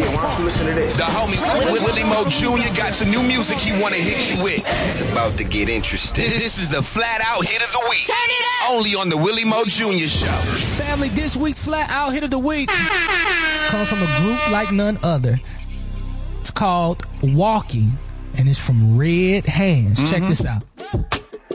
Yeah, why don't you listen to this? The homie Willie Mo Jr. got some new music he want to hit you with. It's about to get interesting. This is the Flat Out Hit of the Week. Turn it up! Only on the Willie Mo Jr. Show. Family, this week's Flat Out Hit of the Week comes from a group like none other. It's called Walking, and it's from Red Hands. Check this out.